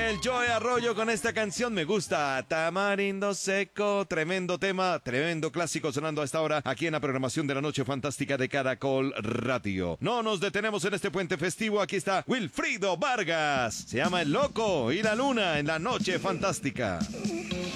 el Joe Arroyo con esta canción Me Gusta, Tamarindo Seco, tremendo tema, tremendo clásico sonando a esta hora aquí en la programación de la Noche Fantástica de Caracol Radio. No nos detenemos en este puente festivo, aquí está Wilfrido Vargas, se llama El Loco y la Luna en la Noche Fantástica.